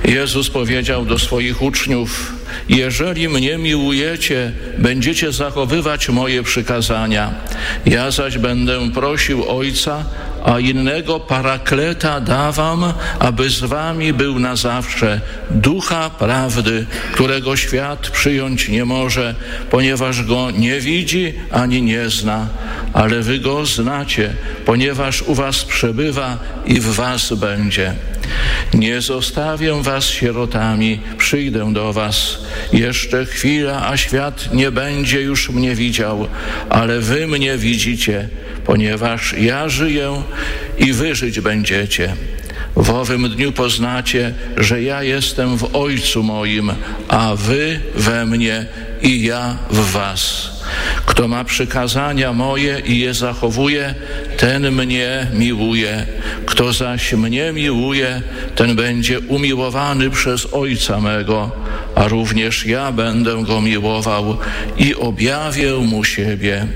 Jezus powiedział do swoich uczniów: jeżeli mnie miłujecie, będziecie zachowywać moje przykazania. Ja zaś będę prosił Ojca, a innego Parakleta dawam, aby z wami był na zawsze, Ducha prawdy, którego świat przyjąć nie może, ponieważ go nie widzi ani nie zna. Ale wy go znacie, ponieważ u was przebywa i w was będzie. Nie zostawię was sierotami, przyjdę do was. Jeszcze chwila, a świat nie będzie już mnie widział, ale wy mnie widzicie, ponieważ ja żyję i wy żyć będziecie. W owym dniu poznacie, że ja jestem w Ojcu moim, a wy we mnie i ja w was. Kto ma przykazania moje i je zachowuje, ten mnie miłuje. Kto zaś mnie miłuje, ten będzie umiłowany przez Ojca mego, a również ja będę go miłował i objawię mu siebie.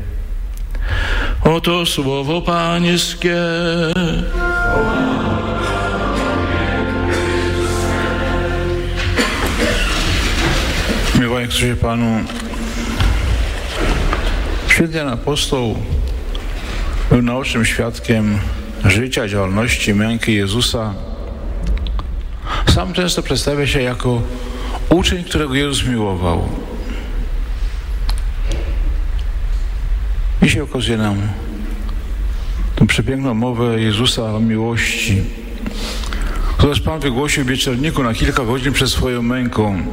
Oto słowo Pańskie. Miłowajmy się Panu. Święty Jan Apostoł był naocznym świadkiem życia, działalności, męki Jezusa. Sam często przedstawia się jako uczeń, którego Jezus miłował. Dzisiaj okazuje nam tę przepiękną mowę Jezusa o miłości, którą Pan wygłosił w wieczorniku na kilka godzin przed swoją męką.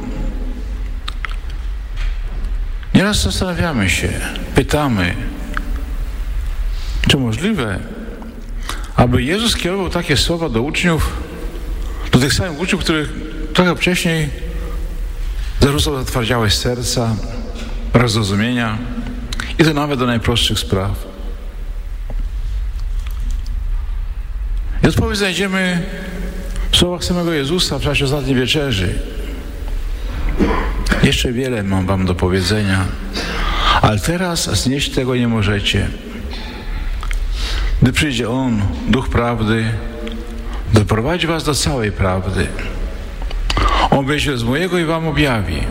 Nieraz zastanawiamy się, pytamy, czy możliwe, aby Jezus kierował takie słowa do uczniów, do tych samych uczniów, których trochę wcześniej zarzucał zatwardziałe serca, brak zrozumienia i to nawet do najprostszych spraw. I odpowiedź znajdziemy w słowach samego Jezusa w czasie ostatniej wieczerzy. Jeszcze wiele mam wam do powiedzenia, ale teraz znieść tego nie możecie. Gdy przyjdzie On, Duch Prawdy, doprowadzi was do całej prawdy. On wyjdzie z mojego i wam objawi.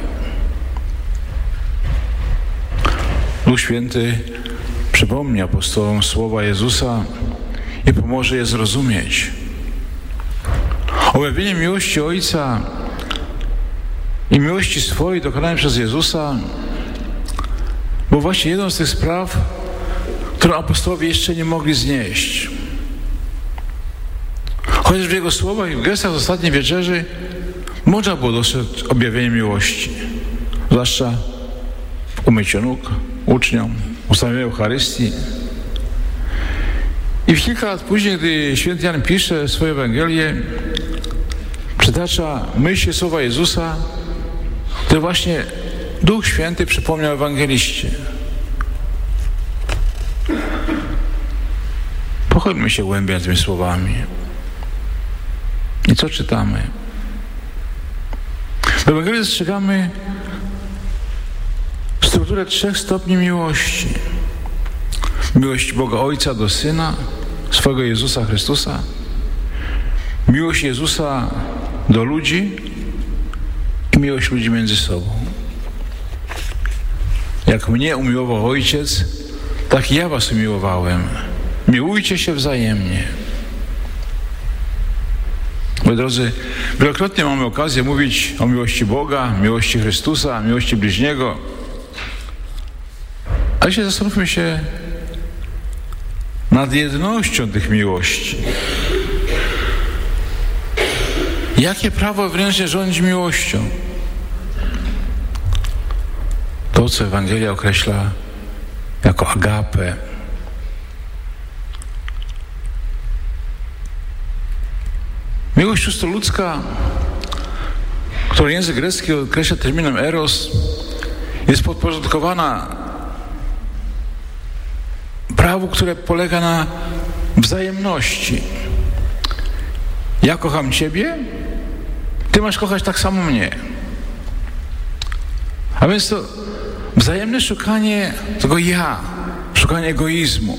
Duch Święty przypomni apostołom słowa Jezusa i pomoże je zrozumieć. Objawienie miłości Ojca i miłości swojej dokonanej przez Jezusa było właśnie jedną z tych spraw, którą apostołowie jeszcze nie mogli znieść. Chociaż w Jego słowach i w gestach ostatniej wieczerzy można było dostrzec objawienie miłości, zwłaszcza w umyciu nóg uczniom, ustanowieniu Eucharystii. I kilka lat później, gdy święty Jan pisze swoją Ewangelię, przytacza myśli słowa Jezusa, które właśnie Duch Święty przypomniał ewangeliście. Pochylmy się głębiej nad tymi słowami. I co czytamy? W Ewangelii dostrzegamy strukturę 3 stopni miłości. Miłość Boga Ojca do Syna, swego Jezusa Chrystusa. Miłość Jezusa do ludzi i miłość ludzi między sobą. Jak mnie umiłował Ojciec, tak ja was umiłowałem. Miłujcie się wzajemnie. Moi drodzy, wielokrotnie mamy okazję mówić o miłości Boga, miłości Chrystusa, miłości bliźniego. Ale się zastanówmy się nad jednością tych miłości. Jakie prawo wewnętrzne rządzi miłością? To, co Ewangelia określa jako agape. Miłość czysto ludzka, którą język grecki określa terminem eros, jest podporządkowana prawu, które polega na wzajemności. Ja kocham Ciebie, Ty masz kochać tak samo mnie. A więc to wzajemne szukanie tego ja, szukanie egoizmu.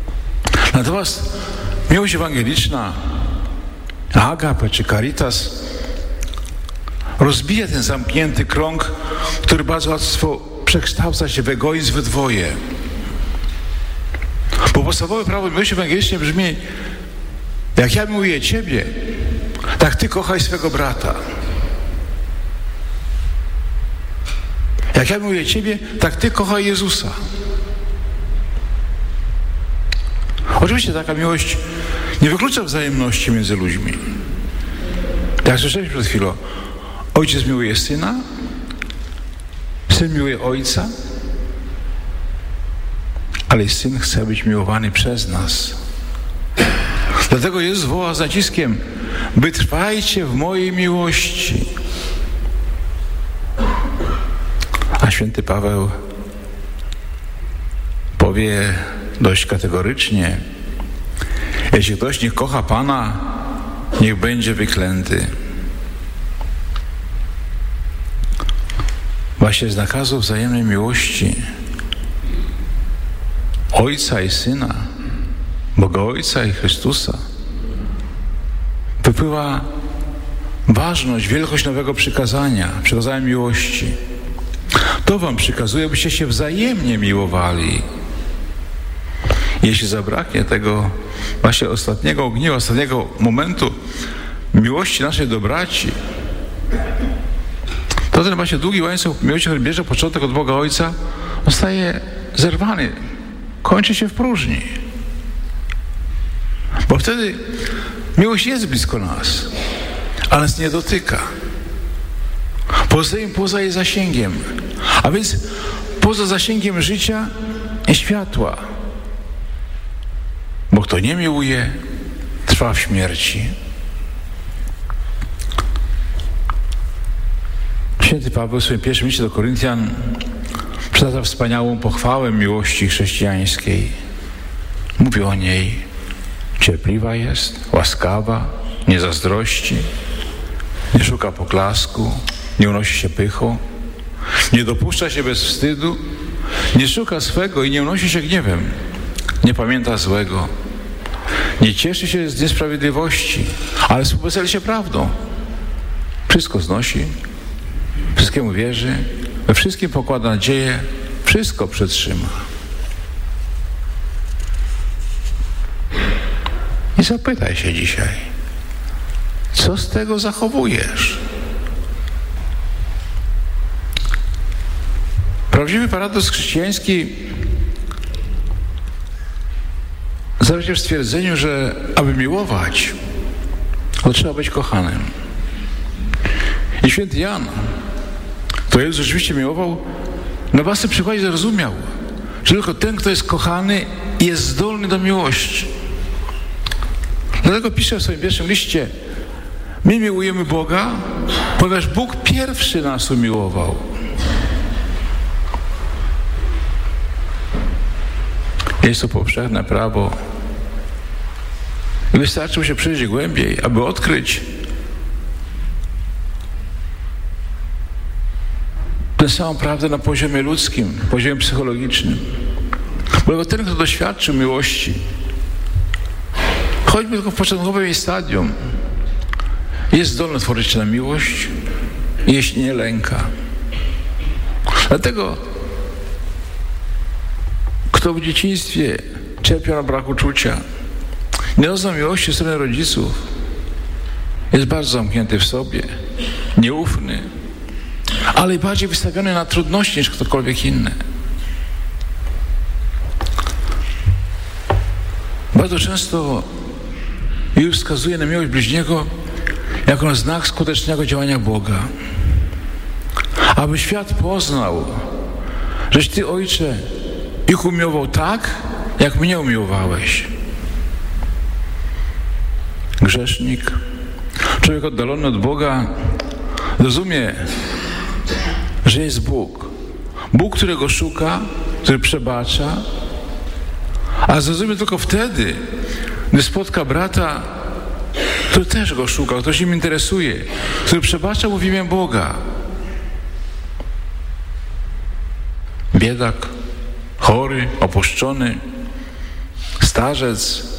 Natomiast miłość ewangeliczna, agape czy caritas, rozbija ten zamknięty krąg, który bardzo łatwo przekształca się w egoizm, w dwoje. Bo podstawowe prawo miłości ewangelicznej brzmi: jak ja miłuję Ciebie, tak Ty kochaj swego brata. Jak ja miłuję Ciebie, tak Ty kochaj Jezusa. Oczywiście taka miłość nie wyklucza wzajemności między ludźmi. Jak słyszeliśmy przed chwilą, ojciec miłuje syna, syn miłuje ojca, ale syn chce być miłowany przez nas. Dlatego Jezus woła z naciskiem: wytrwajcie w mojej miłości. A święty Paweł powie dość kategorycznie: jeśli ktoś nie kocha Pana, niech będzie wyklęty. Właśnie z nakazu wzajemnej miłości Ojca i Syna, Boga Ojca i Chrystusa, wypływa ważność, wielkość nowego przykazania miłości. To wam przykazuje, byście się wzajemnie miłowali. Jeśli zabraknie tego właśnie ostatniego ogniwa, ostatniego momentu miłości naszej do braci, to ten właśnie długi łańcuch miłości, który bierze początek od Boga Ojca, zostaje zerwany, kończy się w próżni. Bo wtedy miłość jest blisko nas, ale nas nie dotyka. Poza jej zasięgiem, a więc poza zasięgiem życia i światła. Bo kto nie miłuje, trwa w śmierci. Święty Paweł w swoim pierwszym liście do Koryntian przedstawia wspaniałą pochwałę miłości chrześcijańskiej. Mówi o niej: cierpliwa jest, łaskawa, nie zazdrości, nie szuka poklasku, nie unosi się pychą, nie dopuszcza się bez wstydu, nie szuka swego i nie unosi się gniewem, nie pamięta złego, nie cieszy się z niesprawiedliwości, ale współweseli się prawdą. Wszystko znosi, wszystkiemu wierzy, we wszystkim pokłada nadzieję, wszystko przetrzyma. I zapytaj się dzisiaj, co z tego zachowujesz? Prawdziwy paradoks chrześcijański zawiera się w stwierdzeniu, że aby miłować, to trzeba być kochanym. I święty Jan, kto Jezus rzeczywiście miłował, na własnym przykładzie zrozumiał, że tylko ten, kto jest kochany, jest zdolny do miłości. Dlatego pisze w swoim pierwszym liście: my miłujemy Boga, ponieważ Bóg pierwszy nas umiłował. Jest to powszechne prawo. I wystarczy się przyjrzeć głębiej, aby odkryć tę samą prawdę na poziomie ludzkim, poziomie psychologicznym. Bo ten, kto doświadczył miłości, choćby tylko w początkowym jej stadium, jest zdolny tworzyć się na miłość, jeśli nie lęka. Dlatego kto w dzieciństwie cierpiał na brak uczucia, nie doznał miłości ze strony rodziców, jest bardzo zamknięty w sobie, nieufny, ale bardziej wystawiony na trudności niż ktokolwiek inny. Bardzo często Jezus wskazuje na miłość bliźniego jako na znak skutecznego działania Boga. Aby świat poznał, żeś Ty, Ojcze, ich umiłował tak, jak mnie umiłowałeś. Grzesznik, człowiek oddalony od Boga, rozumie, że jest Bóg. Bóg, którego szuka, który przebacza, a zrozumie tylko wtedy, gdy spotka brata, który też go szuka, który się nim interesuje, który przebacza mu w imię Boga. Biedak, chory, opuszczony, starzec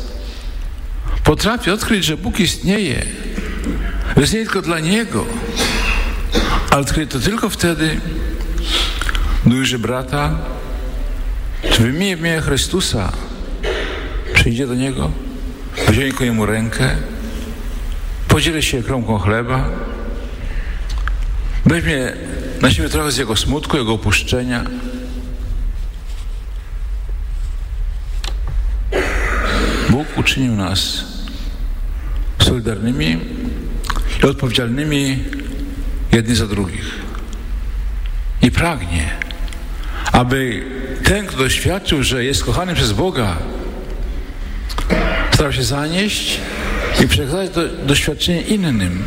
potrafi odkryć, że Bóg istnieje. Istnieje tylko dla niego. Ale odkryje to tylko wtedy, gdy ujrzy brata, który w imię Chrystusa przyjdzie do niego, wyciągnie ku niemu rękę, podzieli się kromką chleba, weźmie na siebie trochę z jego smutku, jego opuszczenia. Bóg uczynił nas solidarnymi i odpowiedzialnymi jedni za drugich. I pragnie, aby ten, kto doświadczył, że jest kochany przez Boga, starał się zanieść i przekazać to doświadczenie innym.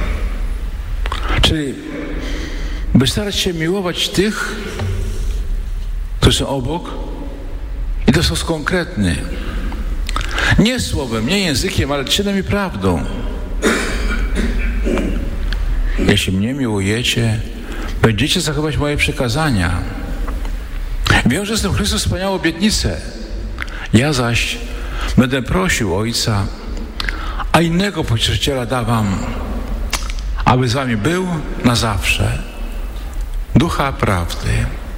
Czyli by starać się miłować tych, którzy są obok, i to jest konkretny. Nie słowem, nie językiem, ale czynem i prawdą. Jeśli mnie miłujecie, będziecie zachować moje przykazania. Wiąże z tym Chrystus wspaniałą obietnicę. Ja zaś będę prosił Ojca, a innego Pocieszyciela da wam, aby z wami był na zawsze. Ducha prawdy.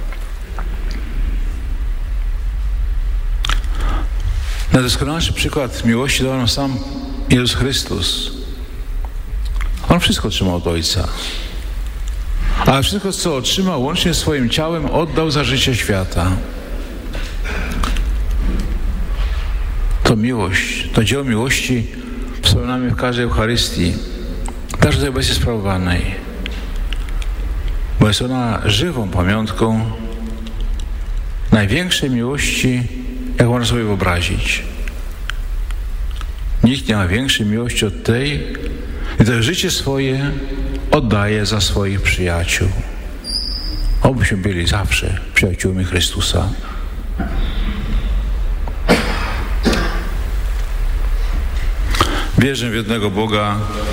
Najdoskonalszy przykład miłości dał nam sam Jezus Chrystus. On wszystko otrzymał od Ojca. Ale wszystko, co otrzymał, łącznie z swoim ciałem, oddał za życie świata. To miłość, to dzieło miłości wspominamy w każdej Eucharystii, każdej obecnie sprawowanej, bo jest ona żywą pamiątką największej miłości, jak można sobie wyobrazić. Nikt nie ma większej miłości od tej, gdy życie swoje oddaje za swoich przyjaciół. Obyśmy byli zawsze przyjaciółmi Chrystusa. Wierzę w jednego Boga,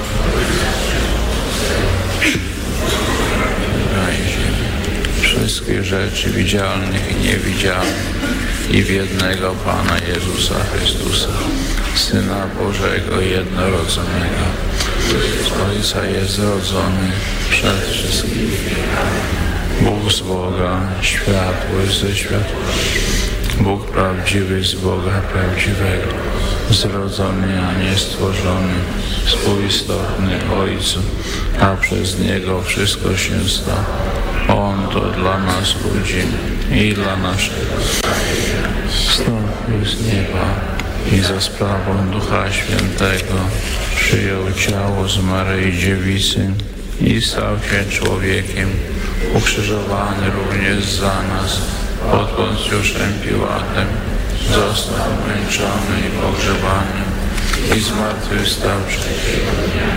wszystkich rzeczy widzialnych i niewidzialnych, i w jednego Pana Jezusa Chrystusa, Syna Bożego jednorodzonego, z Ojca jest zrodzony przed wszystkimi. Bóg z Boga, światłość ze światłości, Bóg prawdziwy z Boga prawdziwego, zrodzony, a nie stworzony, współistotny Ojcu, a przez Niego wszystko się stało. On to dla nas ludzi i dla naszego wstąpił z nieba i za sprawą Ducha Świętego przyjął ciało z Maryi Dziewicy i stał się człowiekiem, ukrzyżowany również za nas pod Poncjuszem Piłatem, został męczony i pogrzebany i zmartwychwstał trzeciego dnia,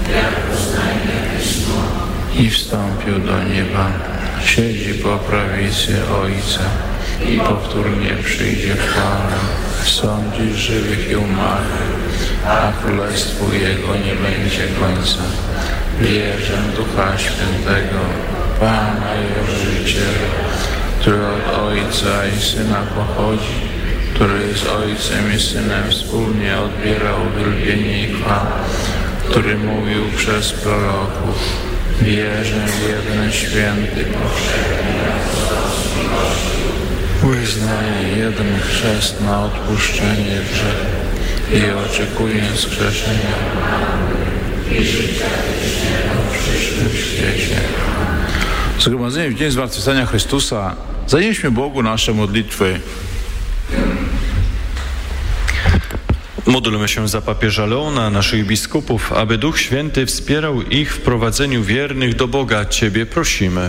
i wstąpił do nieba, siedzi po prawicy Ojca i powtórnie przyjdzie w chwale sądzić żywych i umarłych, a królestwu Jego nie będzie końca. Wierzę w Ducha Świętego, Pana i Ożywiciela, który od Ojca i Syna pochodzi, który z Ojcem i Synem wspólnie odbierał uwielbienie i chwałę, który mówił przez proroków. Wierzę w jeden święty wyznaję jeden chrzest na odpuszczenie grzechów i oczekuję zgrzeszenia i życia w przyszłym świecie. Zgromadzenie w dzień zmartwychwstania Chrystusa, zanieśmy Bogu nasze modlitwy. Módlmy się za papieża Leona, naszych biskupów, aby Duch Święty wspierał ich w prowadzeniu wiernych do Boga. Ciebie prosimy.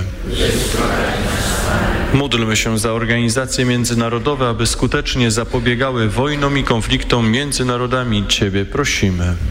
Módlmy się za organizacje międzynarodowe, aby skutecznie zapobiegały wojnom i konfliktom między narodami. Ciebie prosimy.